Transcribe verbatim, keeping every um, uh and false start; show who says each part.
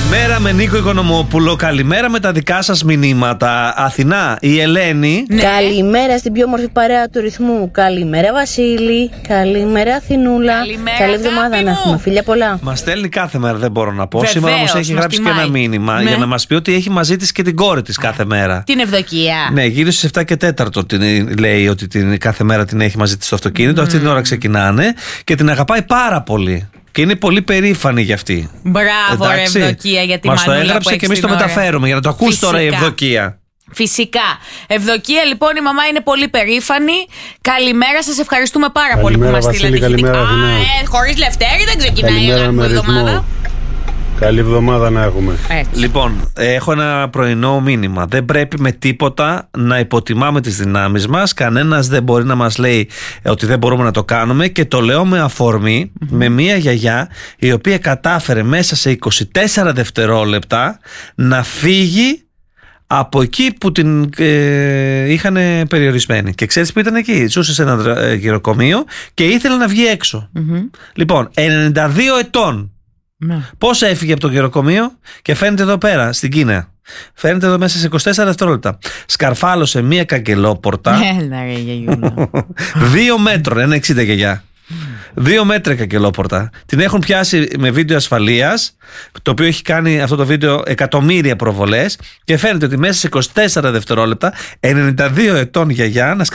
Speaker 1: Καλημέρα με Νίκο Οικονομόπουλο. Καλημέρα με τα δικά σας μηνύματα. Αθηνά, η Ελένη.
Speaker 2: Ναι. Καλημέρα στην πιο όμορφη παρέα του ρυθμού. Καλημέρα Βασίλη. Καλημέρα Αθηνούλα.
Speaker 3: Καλημέρα,
Speaker 2: καλή εβδομάδα να έχουμε. Φιλιά πολλά.
Speaker 1: Μας στέλνει κάθε μέρα, δεν μπορώ να πω.
Speaker 3: Βεβαίως,
Speaker 1: σήμερα όμως έχει γράψει
Speaker 3: τιμάει.
Speaker 1: και ένα μήνυμα, ναι, για να μας πει ότι έχει μαζί της και την κόρη της κάθε μέρα.
Speaker 3: Την Ευδοκία.
Speaker 1: Ναι, γύρω στις επτά και τέταρτο την, λέει ότι την, κάθε μέρα την έχει μαζί της στο αυτοκίνητο. Mm. Αυτή την ώρα ξεκινάνε και την αγαπάει πάρα πολύ. Και είναι πολύ περήφανη γι' αυτή.
Speaker 3: Μπράβο, ρε Ευδοκία, για τη
Speaker 1: μας
Speaker 3: μανούλα.
Speaker 1: Μας το έγραψε και εμείς το
Speaker 3: ώρα.
Speaker 1: μεταφέρουμε για να το ακούσει
Speaker 3: Φυσικά.
Speaker 1: τώρα η Ευδοκία.
Speaker 3: Φυσικά. Ευδοκία, λοιπόν, η μαμά είναι πολύ περήφανη. Καλημέρα, σας ευχαριστούμε πάρα καλημέρα, πολύ που μας στείλατε
Speaker 4: καλημέρα,
Speaker 3: ηχητικά. Ε, χωρίς Λευτέρη δεν ξεκινάει η εβδομάδα.
Speaker 4: Καλή εβδομάδα να έχουμε.
Speaker 3: Έτσι.
Speaker 1: Λοιπόν, έχω ένα πρωινό μήνυμα. Δεν πρέπει με τίποτα να υποτιμάμε τις δυνάμεις μας. Κανένας δεν μπορεί να μας λέει ότι δεν μπορούμε να το κάνουμε. Και το λέω με αφορμή mm-hmm. με μια γιαγιά η οποία κατάφερε μέσα σε είκοσι τέσσερα δευτερόλεπτα να φύγει από εκεί που την ε, είχαν περιορισμένη. Και ξέρεις που ήταν εκεί? Ζούσε σε ένα ε, γυροκομείο και ήθελε να βγει έξω. Mm-hmm. Λοιπόν, ενενήντα δύο ετών. Ναι. Πώς έφυγε από το γεροκομείο και φαίνεται εδώ πέρα στην Κίνα. Φαίνεται εδώ μέσα σε είκοσι τέσσερα δευτερόλεπτα. Σκαρφάλωσε μία καγκελόπορτα. Δύο μέτρων, ένα εξήντα γιαγιά. Δύο μέτρα καγκελόπορτα. Την έχουν πιάσει με βίντεο ασφαλείας, το οποίο έχει κάνει αυτό το βίντεο εκατομμύρια προβολές. Και φαίνεται ότι μέσα σε είκοσι τέσσερα δευτερόλεπτα ενενήντα δύο ετών γιαγιά να